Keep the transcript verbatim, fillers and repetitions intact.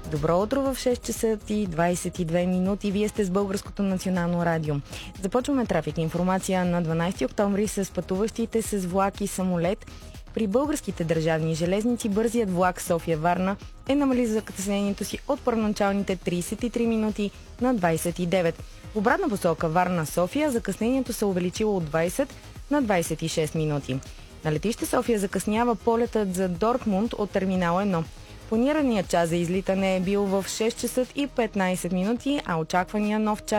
Добро утро в шест часа и двадесет и две минути. Вие сте с Българското национално радио. Започваме трафик информация на дванадесети октомври с пътуващите с влак и самолет. При българските държавни железници бързият влак София-Варна е намалил закъснението си от първоначалните тридесет и три минути на двадесет и девет. В обратна посока Варна-София закъснението се увеличило от двадесет на двадесет и шест минути. На летище София закъснява полетът за Дортмунд от терминал едно. Планираният час за излитане е бил в шест часа и петнадесет минути, а очаквания нов час